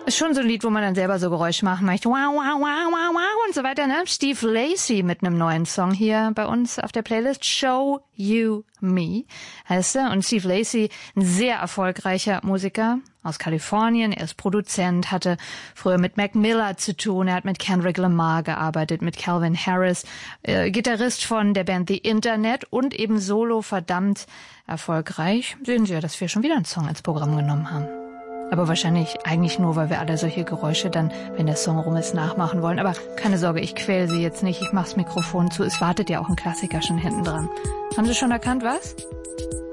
Ist schon so ein Lied, wo man dann selber so Geräusche machen möchte. Wow, wow, wow, wow, wow und so weiter, ne? Steve Lacy mit einem neuen Song hier bei uns auf der Playlist. Show You Me heißt er. Und Steve Lacy, ein sehr erfolgreicher Musiker aus Kalifornien. Er ist Produzent, hatte früher mit Mac Miller zu tun. Er hat mit Kendrick Lamar gearbeitet, mit Calvin Harris. Gitarrist von der Band The Internet und eben solo verdammt erfolgreich. Sehen Sie ja, dass wir schon wieder einen Song ins Programm genommen haben. Aber wahrscheinlich eigentlich nur, weil wir alle solche Geräusche dann, wenn der Song rum ist, nachmachen wollen. Aber keine Sorge, ich quäle Sie jetzt nicht. Ich mach's Mikrofon zu. Es wartet ja auch ein Klassiker schon hinten dran. Haben Sie schon erkannt, was?